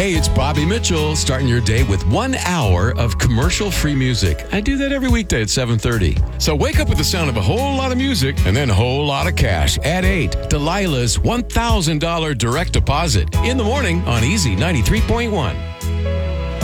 Hey, it's Bobby Mitchell, starting your day with 1 hour of commercial-free music. I do that every weekday at 7:30. So wake up with the sound of a whole lot of music and then a whole lot of cash. At 8, Delilah's $1,000 direct deposit. In the morning on Easy 93.1.